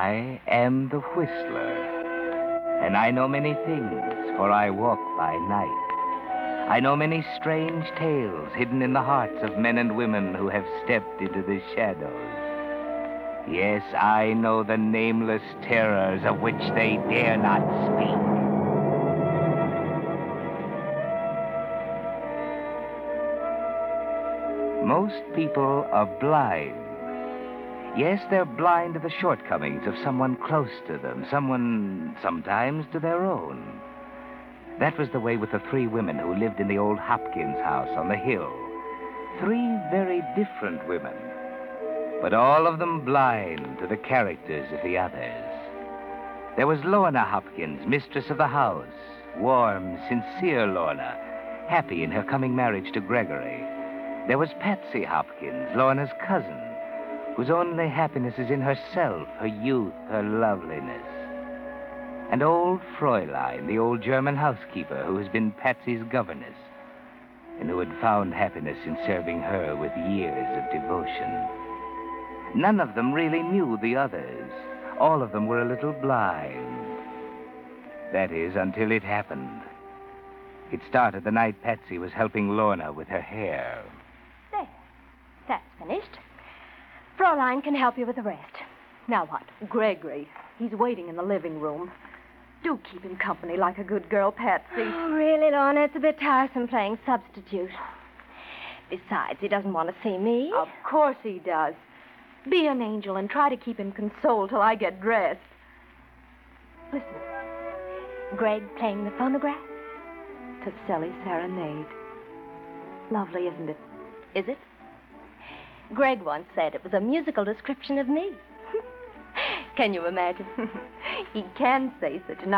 I am the Whistler, and I know many things, for I walk by night. I know many strange tales hidden in the hearts of men and women who have stepped into the shadows. Yes, I know the nameless terrors of which they dare not speak. Most people are blind. Yes, they're blind to the shortcomings of someone close to them, someone, sometimes, to their own. That was the way with the three women who lived in the old Hopkins house on the hill. Three very different women, but all of them blind to the characters of the others. There was Lorna Hopkins, mistress of the house, warm, sincere Lorna, happy in her coming marriage to Gregory. There was Patsy Hopkins, Lorna's cousin, whose only happiness is in herself, her youth, her loveliness. And old Fräulein, the old German housekeeper who has been Patsy's governess, and who had found happiness in serving her with years of devotion. None of them really knew the others. All of them were a little blind. That is, until it happened. It started the night Patsy was helping Lorna with her hair. There. That's finished. Fräulein can help you with the rest. Now what? Gregory. He's waiting in the living room. Do keep him company like a good girl, Patsy. Oh, really, Lorna? It's a bit tiresome playing substitute. Besides, he doesn't want to see me. Of course he does. Be an angel and try to keep him consoled till I get dressed. Listen. Greg playing the phonograph? Toselli's Serenade. Lovely, isn't it? Is it? Greg once said it was a musical description of me. Can you imagine? He can say such